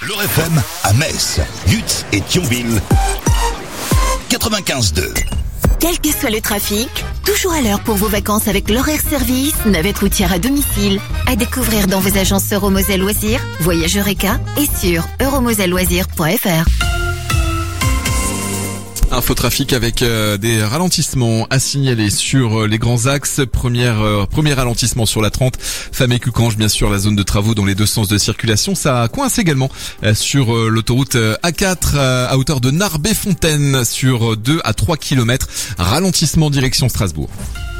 L'Or FM à Metz, Lutz et Thionville. 95.2. Quel que soit le trafic, toujours à l'heure pour vos vacances avec l'horaire service, navette routière à domicile. À découvrir dans vos agences Euromoselle Loisirs, Voyage Eureka et sur euromoselleloisirs.fr. Infotrafic avec des ralentissements à signaler sur les grands axes. Premier ralentissement sur la 30, Famé-Cucange, bien sûr, la zone de travaux dans les deux sens de circulation. Ça coince également sur l'autoroute A4 à hauteur de Narbais-Fontaine sur 2 à 3 km. Ralentissement direction Strasbourg.